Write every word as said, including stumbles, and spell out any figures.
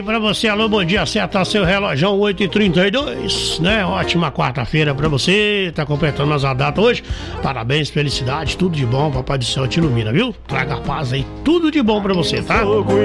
aí pra você. Alô, bom dia, acerta seu relógio oito e trinta e dois, né? Ótima quarta-feira pra você. Tá completando mais a data hoje. Parabéns, felicidade, tudo de bom. Papai do céu te ilumina, viu? Traga paz aí, tudo de bom pra você, tá?